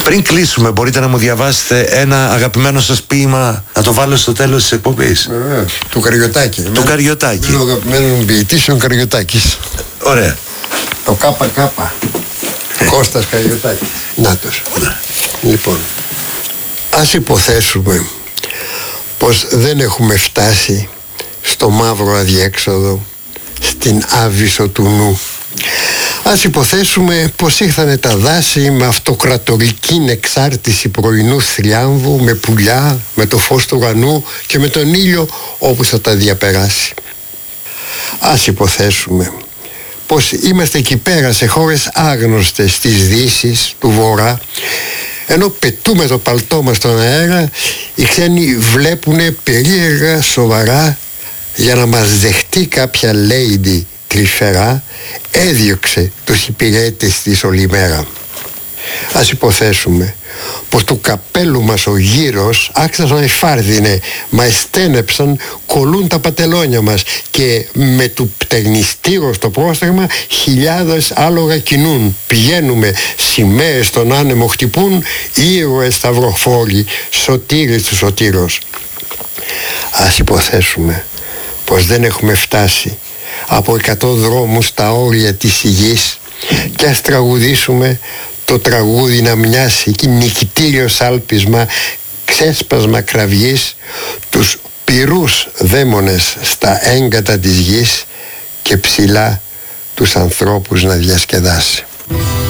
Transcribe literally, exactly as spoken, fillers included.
Πριν κλείσουμε, μπορείτε να μου διαβάσετε ένα αγαπημένο σας ποίημα, να το βάλω στο τέλος της εκπομπής? Βεβαίως. Του Καριωτάκη. Του Καριωτάκη. Είναι ο αγαπημένος μου ποιητής, ο Καριωτάκης. Ωραία. Το ΚΚ. Κώστας Καριωτάκης. Νάτος. Λοιπόν, ας υποθέσουμε πως δεν έχουμε φτάσει στο μαύρο αδιέξοδο, στην άβυσσο του νου. Ας υποθέσουμε πως ήρθανε τα δάση με αυτοκρατορική εξάρτηση πρωινού θριάμβου, με πουλιά, με το φως του ουρανού και με τον ήλιο όπου θα τα διαπεράσει. Ας υποθέσουμε πως είμαστε εκεί πέρα σε χώρες άγνωστες της Δύσης, του Βορρά, ενώ πετούμε το παλτό μας στον αέρα, οι ξένοι βλέπουνε περίεργα, σοβαρά, για να μας δεχτεί κάποια lady τρυφερά, έδιωξε τους υπηρέτες της όλη μέρα. Ας υποθέσουμε πως του καπέλου μας ο γύρος άξας να εφάρδινε, μα εστένεψαν, κολλούν τα πατελόνια μας και με του πτερνιστήρο στο πρόσταγμα χιλιάδες άλογα κινούν. Πηγαίνουμε, σημαίες στον άνεμο χτυπούν, ήρωες σταυροφόροι, σωτήρες του σωτήρος. Ας υποθέσουμε πως δεν έχουμε φτάσει από εκατό δρόμους στα όρια της γης και ας τραγουδήσουμε το τραγούδι να μοιάσει και νικητήριο σάλπισμα, ξέσπασμα κραυγής, τους πυρούς δαίμονες στα έγκατα της γης και ψηλά τους ανθρώπους να διασκεδάσει.